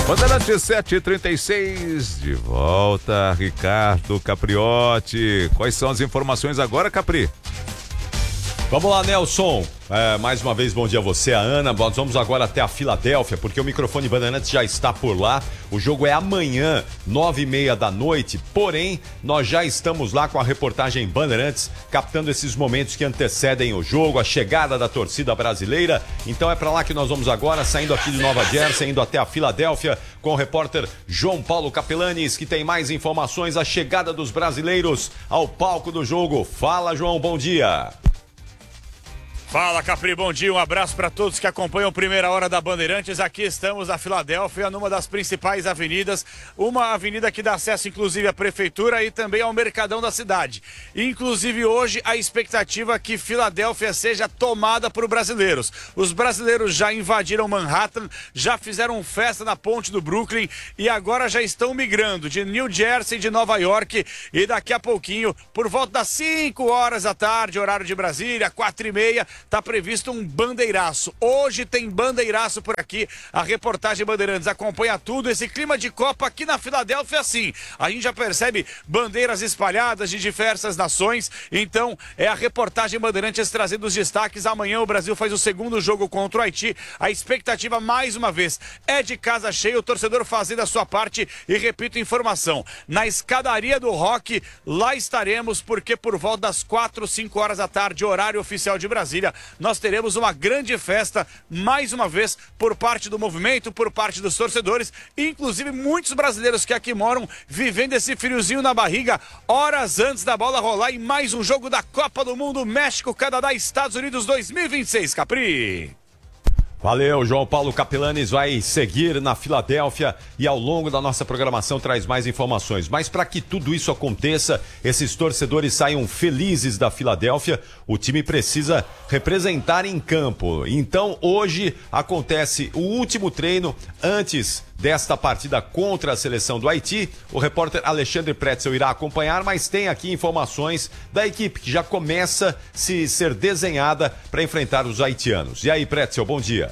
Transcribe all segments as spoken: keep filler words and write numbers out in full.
Bandeirante sete e trinta e seis, de volta, Ricardo Capriotti. Quais são as informações agora, Capri? Vamos lá, Nelson. É, mais uma vez, bom dia a você, a Ana. Nós vamos agora até a Filadélfia, porque o microfone Bandeirantes já está por lá. O jogo é amanhã, nove e meia da noite. Porém, nós já estamos lá com a reportagem Bandeirantes, captando esses momentos que antecedem o jogo, a chegada da torcida brasileira. Então é para lá que nós vamos agora, saindo aqui de Nova Jersey, indo até a Filadélfia, com o repórter João Paulo Capelanes, que tem mais informações, a chegada dos brasileiros ao palco do jogo. Fala, João, bom dia. Fala, Capri, bom dia, um abraço para todos que acompanham a primeira hora da Bandeirantes. Aqui estamos na Filadélfia, numa das principais avenidas, uma avenida que dá acesso inclusive à prefeitura e também ao mercadão da cidade. Inclusive hoje a expectativa é que Filadélfia seja tomada por brasileiros. Os brasileiros já invadiram Manhattan, já fizeram festa na ponte do Brooklyn e agora já estão migrando de New Jersey, de Nova York, e daqui a pouquinho, por volta das cinco horas da tarde, horário de Brasília, quatro e meia, está previsto um bandeiraço. Hoje tem bandeiraço por aqui. A reportagem Bandeirantes acompanha tudo. Esse clima de Copa aqui na Filadélfia, sim. A gente já percebe bandeiras espalhadas de diversas nações. Então, é a reportagem Bandeirantes trazendo os destaques. Amanhã o Brasil faz o segundo jogo contra o Haiti. A expectativa, mais uma vez, é de casa cheia. O torcedor fazendo a sua parte. E repito, informação. Na escadaria do Rock, lá estaremos, porque por volta das quatro, cinco horas da tarde, horário oficial de Brasília, nós teremos uma grande festa, mais uma vez, por parte do movimento, por parte dos torcedores, inclusive muitos brasileiros que aqui moram, vivendo esse friozinho na barriga, horas antes da bola rolar em mais um jogo da Copa do Mundo, México, Canadá, Estados Unidos dois mil e vinte e seis, Capri. Valeu, João Paulo Capelanes vai seguir na Filadélfia e ao longo da nossa programação traz mais informações. Mas para que tudo isso aconteça, esses torcedores saiam felizes da Filadélfia, o time precisa representar em campo. Então hoje acontece o último treino antes desta partida contra a seleção do Haiti. O repórter Alexandre Pretzel irá acompanhar, mas tem aqui informações da equipe que já começa a se ser desenhada para enfrentar os haitianos. E aí, Pretzel, bom dia.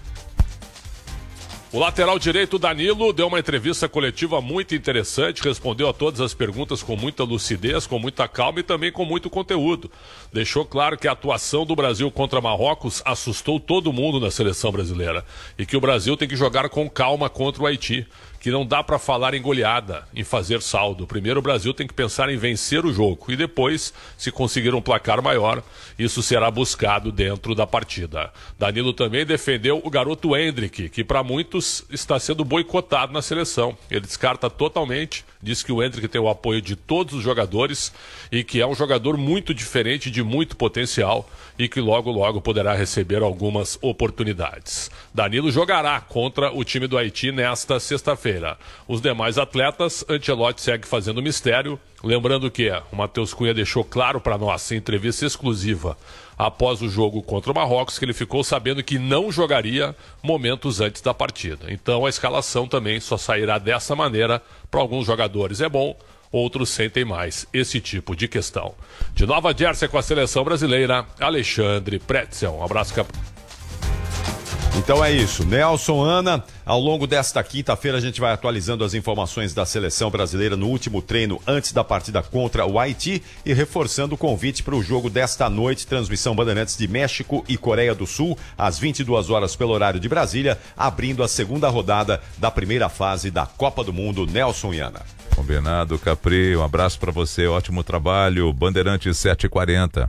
O lateral direito Danilo deu uma entrevista coletiva muito interessante, respondeu a todas as perguntas com muita lucidez, com muita calma e também com muito conteúdo. Deixou claro que a atuação do Brasil contra Marrocos assustou todo mundo na seleção brasileira e que o Brasil tem que jogar com calma contra o Haiti, que não dá para falar em goleada, em fazer saldo. Primeiro o Brasil tem que pensar em vencer o jogo e depois, se conseguir um placar maior, isso será buscado dentro da partida. Danilo também defendeu o garoto Endrick, que para muitos está sendo boicotado na seleção. Ele descarta totalmente, diz que o Endrick tem o apoio de todos os jogadores e que é um jogador muito diferente, de muito potencial e que logo logo poderá receber algumas oportunidades. Danilo jogará contra o time do Haiti nesta sexta-feira. Os demais atletas, Ancelotti segue fazendo mistério, lembrando que o Matheus Cunha deixou claro para nós em entrevista exclusiva após o jogo contra o Marrocos que ele ficou sabendo que não jogaria momentos antes da partida. Então a escalação também só sairá dessa maneira. Para alguns jogadores é bom, outros sentem mais esse tipo de questão. De Nova Jersey com a seleção brasileira, Alexandre Pretzel. Um abraço, cap... Então é isso, Nelson, Ana, ao longo desta quinta-feira a gente vai atualizando as informações da seleção brasileira no último treino antes da partida contra o Haiti e reforçando o convite para o jogo desta noite, transmissão Bandeirantes de México e Coreia do Sul, às vinte e duas horas pelo horário de Brasília, abrindo a segunda rodada da primeira fase da Copa do Mundo. Nelson e Ana. Combinado, Capri, um abraço para você, ótimo trabalho, Bandeirantes sete e quarenta.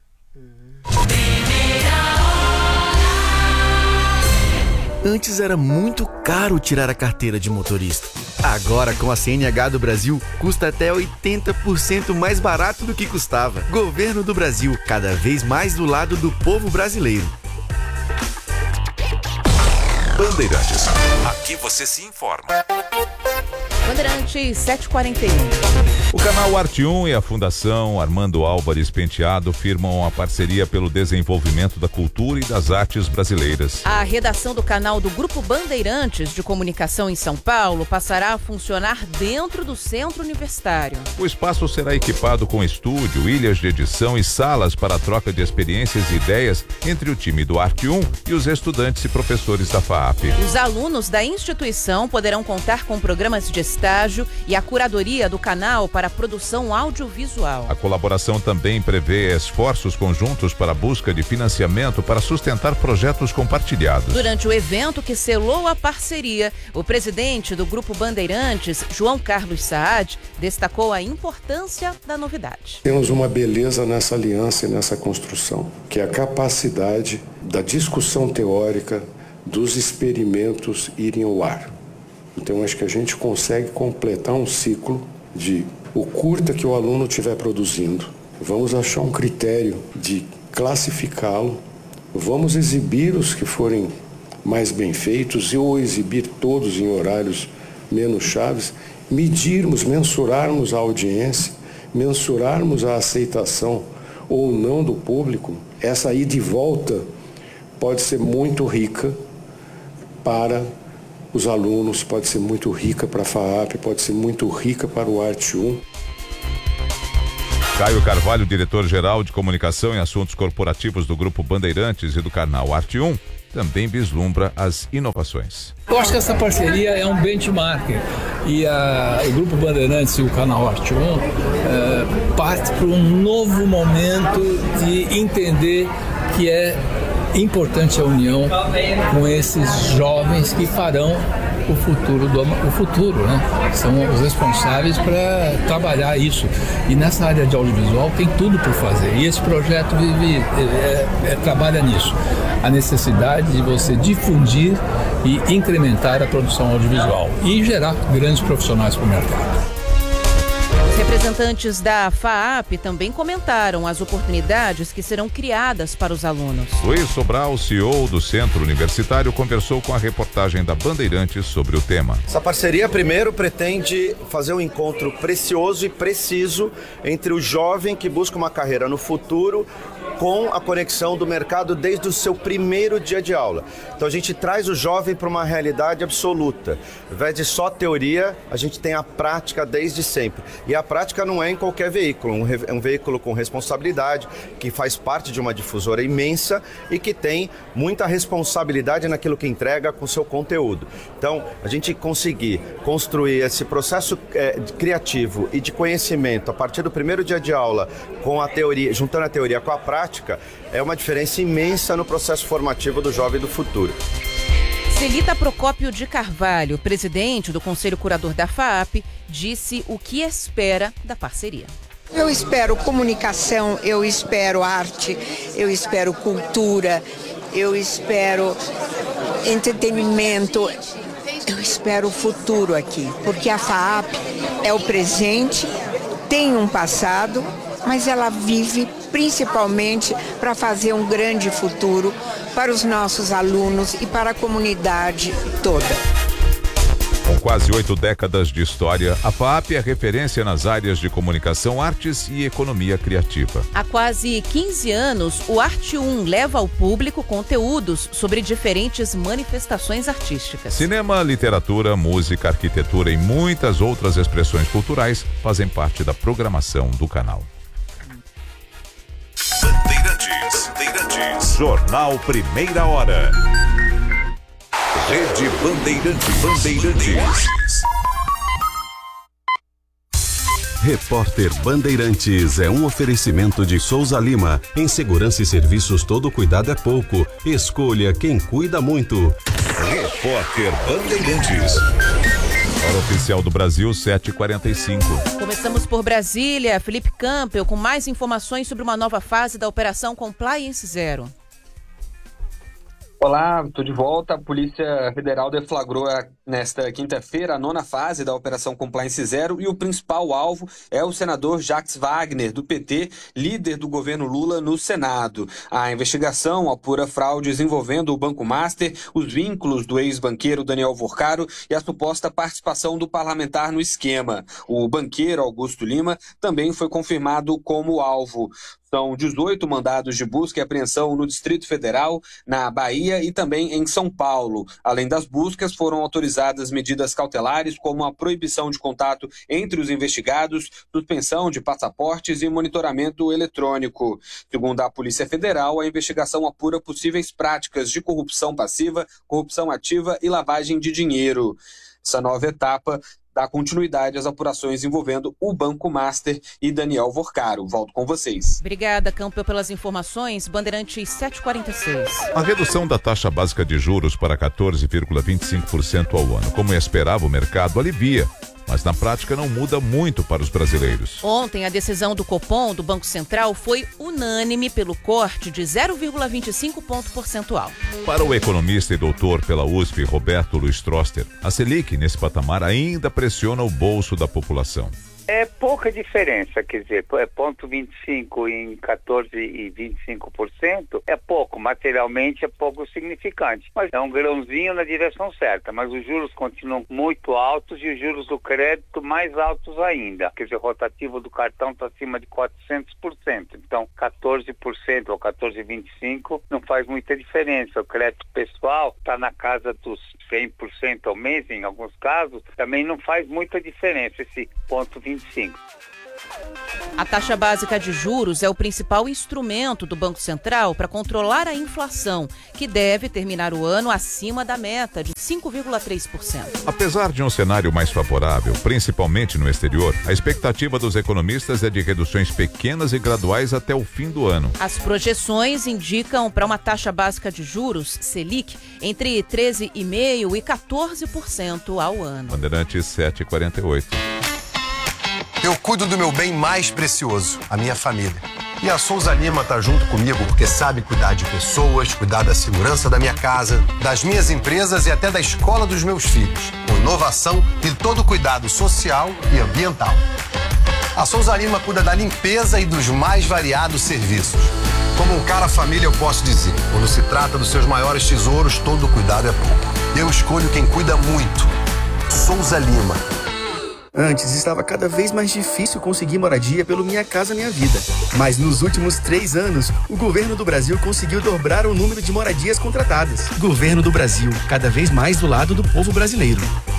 Antes era muito caro tirar a carteira de motorista. Agora, com a C N H do Brasil, custa até oitenta por cento mais barato do que custava. Governo do Brasil, cada vez mais do lado do povo brasileiro. Bandeirantes, aqui você se informa. Bandeirantes sete e quarenta e um. O canal Arte um e a Fundação Armando Álvares Penteado firmam uma parceria pelo desenvolvimento da cultura e das artes brasileiras. A redação do canal do Grupo Bandeirantes de Comunicação em São Paulo passará a funcionar dentro do Centro Universitário. O espaço será equipado com estúdio, ilhas de edição e salas para a troca de experiências e ideias entre o time do Arte um e os estudantes e professores da F A A P. Os alunos da instituição poderão contar com programas de estágio e a curadoria do canal para a produção audiovisual. A colaboração também prevê esforços conjuntos para a busca de financiamento para sustentar projetos compartilhados. Durante o evento que selou a parceria, o presidente do Grupo Bandeirantes, João Carlos Saad, destacou a importância da novidade. Temos uma beleza nessa aliança e nessa construção, que é a capacidade da discussão teórica, dos experimentos irem ao ar. Então, acho que a gente consegue completar um ciclo de o curta que o aluno estiver produzindo. Vamos achar um critério de classificá-lo, vamos exibir os que forem mais bem feitos ou exibir todos em horários menos chaves, medirmos, mensurarmos a audiência, mensurarmos a aceitação ou não do público. Essa ida e volta pode ser muito rica para os alunos, pode ser muito rica para a F A A P, pode ser muito rica para o Arte um. Caio Carvalho, diretor-geral de Comunicação e Assuntos Corporativos do Grupo Bandeirantes e do canal Arte um, também vislumbra as inovações. Eu acho que essa parceria é um benchmark e a, o Grupo Bandeirantes e o canal Arte um é, parte para um novo momento de entender que é importante a união com esses jovens que farão o futuro, do, o futuro, né? São os responsáveis para trabalhar isso. E nessa área de audiovisual tem tudo por fazer. E esse projeto vive, é, é, trabalha nisso. A necessidade de você difundir e incrementar a produção audiovisual e gerar grandes profissionais para o mercado. Os representantes da F A A P também comentaram as oportunidades que serão criadas para os alunos. Luiz Sobral, C E O do Centro Universitário, conversou com a reportagem da Bandeirantes sobre o tema. Essa parceria, primeiro, pretende fazer um encontro precioso e preciso entre o jovem que busca uma carreira no futuro com a conexão do mercado desde o seu primeiro dia de aula. Então a gente traz o jovem para uma realidade absoluta. Ao invés de só teoria, a gente tem a prática desde sempre. E a prática não é em qualquer veículo, um, é um veículo com responsabilidade, que faz parte de uma difusora imensa e que tem muita responsabilidade naquilo que entrega com seu conteúdo. Então, a gente conseguir construir esse processo é, criativo e de conhecimento a partir do primeiro dia de aula, com a teoria, juntando a teoria com a prática, é uma diferença imensa no processo formativo do jovem do futuro. Celita Procópio de Carvalho, presidente do Conselho Curador da F A A P, disse o que espera da parceria. Eu espero comunicação, eu espero arte, eu espero cultura, eu espero entretenimento, eu espero o futuro aqui, porque a F A A P é o presente, tem um passado, mas ela vive principalmente para fazer um grande futuro para os nossos alunos e para a comunidade toda. Com quase oito décadas de história, a F A A P é referência nas áreas de comunicação, artes e economia criativa. Há quase quinze anos, o Arte um leva ao público conteúdos sobre diferentes manifestações artísticas. Cinema, literatura, música, arquitetura e muitas outras expressões culturais fazem parte da programação do canal. Bandeirantes, Bandeirantes. Jornal Primeira Hora. Rede Bandeirantes. Bandeirantes. Repórter Bandeirantes é um oferecimento de Souza Lima. Em segurança e serviços, todo cuidado é pouco. Escolha quem cuida muito. Repórter Bandeirantes. Hora oficial do Brasil, sete e quarenta e cinco. Começamos por Brasília. Felipe Campbell com mais informações sobre uma nova fase da Operação Compliance Zero. Olá, estou de volta. A Polícia Federal deflagrou nesta quinta-feira a nona fase da Operação Compliance Zero e o principal alvo é o senador Jacques Wagner, do P T, líder do governo Lula no Senado. A investigação apura fraudes envolvendo o Banco Master, os vínculos do ex-banqueiro Daniel Vorcaro e a suposta participação do parlamentar no esquema. O banqueiro Augusto Lima também foi confirmado como alvo. São dezoito mandados de busca e apreensão no Distrito Federal, na Bahia e também em São Paulo. Além das buscas, foram autorizadas medidas cautelares como a proibição de contato entre os investigados, suspensão de passaportes e monitoramento eletrônico. Segundo a Polícia Federal, a investigação apura possíveis práticas de corrupção passiva, corrupção ativa e lavagem de dinheiro. Essa nova etapa dá continuidade às apurações envolvendo o Banco Master e Daniel Vorcaro. Volto com vocês. Obrigada, Campbell, pelas informações. Bandeirantes sete e quarenta e seis. A redução da taxa básica de juros para quatorze vírgula vinte e cinco por cento ao ano, como esperava o mercado, alivia, mas na prática não muda muito para os brasileiros. Ontem, a decisão do Copom, do Banco Central, foi unânime pelo corte de zero vírgula vinte e cinco ponto percentual. Para o economista e doutor pela U S P, Roberto Luiz Troster, a Selic, nesse patamar, ainda pressiona o bolso da população. É pouca diferença, quer dizer, é ponto vinte e cinco em quatorze e vinte e cinco por cento, é pouco, materialmente é pouco significante, mas é um grãozinho na direção certa, mas os juros continuam muito altos e os juros do crédito mais altos ainda, quer dizer, o rotativo do cartão está acima de quatrocentos por cento, então quatorze por cento ou quatorze vírgula vinte e cinco por cento não faz muita diferença, o crédito pessoal está na casa dos cem por cento ao mês, em alguns casos, também não faz muita diferença esse ponto vinte e cinco. A taxa básica de juros é o principal instrumento do Banco Central para controlar a inflação, que deve terminar o ano acima da meta de cinco vírgula três por cento. Apesar de um cenário mais favorável, principalmente no exterior, a expectativa dos economistas é de reduções pequenas e graduais até o fim do ano. As projeções indicam para uma taxa básica de juros, Selic, entre treze vírgula cinco por cento e quatorze por cento ao ano. Bandeirantes sete e quarenta e oito. Eu cuido do meu bem mais precioso, a minha família. E a Souza Lima tá junto comigo porque sabe cuidar de pessoas, cuidar da segurança da minha casa, das minhas empresas e até da escola dos meus filhos, com inovação e todo cuidado social e ambiental. A Souza Lima cuida da limpeza e dos mais variados serviços. Como um cara família, eu posso dizer, quando se trata dos seus maiores tesouros, todo cuidado é pouco. Eu escolho quem cuida muito. Souza Lima. Antes estava cada vez mais difícil conseguir moradia pelo Minha Casa Minha Vida. Mas nos últimos três anos, o governo do Brasil conseguiu dobrar o número de moradias contratadas. Governo do Brasil, cada vez mais do lado do povo brasileiro.